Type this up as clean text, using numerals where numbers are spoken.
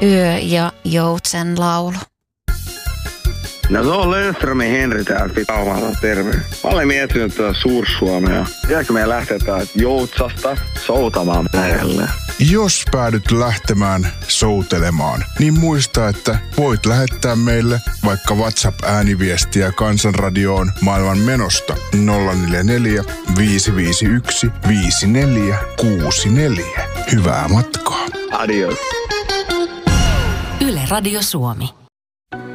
Yö ja joutsen laulu. No se on Lönnströmin Henri täältä Pitaumalta, terve. Mä olen miettinyt tuota Suur-Suomea. Pitääkö meidän lähteä täältä Joutsasta soutamaan merelle? Jos päädyt lähtemään soutelemaan, niin muista, että voit lähettää meille vaikka WhatsApp-ääniviestiä Kansanradioon maailman menosta 044 551 5464. Hyvää matkaa. Adios. Yle Radio Suomi.